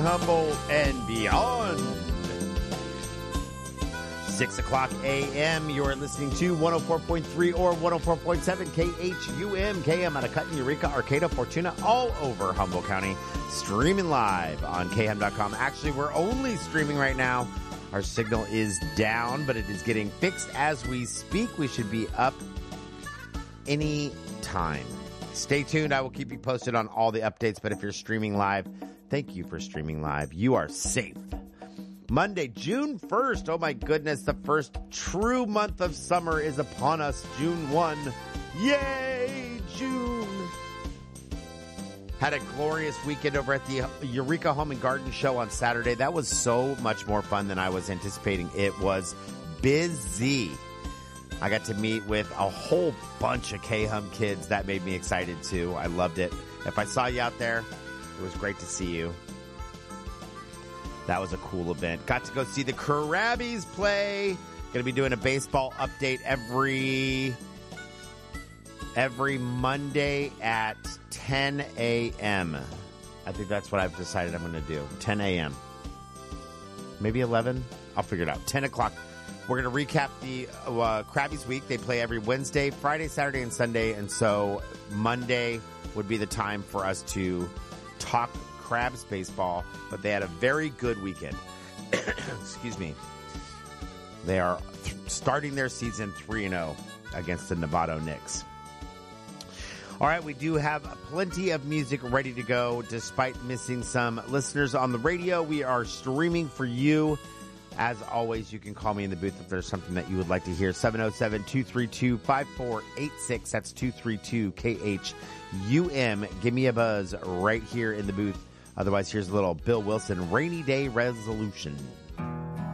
Humboldt, and beyond. 6 o'clock a.m. You're listening to 104.3 or 104.7 KHUM, KM out of Cutton, Eureka, Arcata, Fortuna, all over Humboldt County. Streaming live on KHUM.com. Actually, we're only streaming right now. Our signal is down, but it is getting fixed as we speak. We should be up any time. Stay tuned. I will keep you posted on all the updates, but if you're streaming live, thank you for streaming live. You are safe. Monday, June 1st. Oh my goodness, the first true month of summer is upon us. June 1. Yay, June. Had a glorious weekend over at the Eureka Home and Garden Show on Saturday. That was so much more fun than I was anticipating. It was busy. I got to meet with a whole bunch of KHUM kids. That made me excited too. I loved it. If I saw you out there, it was great to see you. That was a cool event. Got to go see the Krabbies play. Going to be doing a baseball update every Monday at 10 a.m. I think that's what I've decided I'm going to do. 10 a.m. Maybe 11? I'll figure it out. 10 o'clock. We're going to recap the Krabbies week. They play every Wednesday, Friday, Saturday, and Sunday. And so Monday would be the time for us to talk Krabs baseball, but they had a very good weekend. Excuse me. They are starting their season 3-0 against the Novato Knicks. All right, we do have plenty of music ready to go. Despite missing some listeners on the radio, we are streaming for you. As always, you can call me in the booth if there's something that you would like to hear. 707-232-5486. That's 232-KHUM. Give me a buzz right here in the booth. Otherwise, here's a little Bill Wilson rainy day resolution.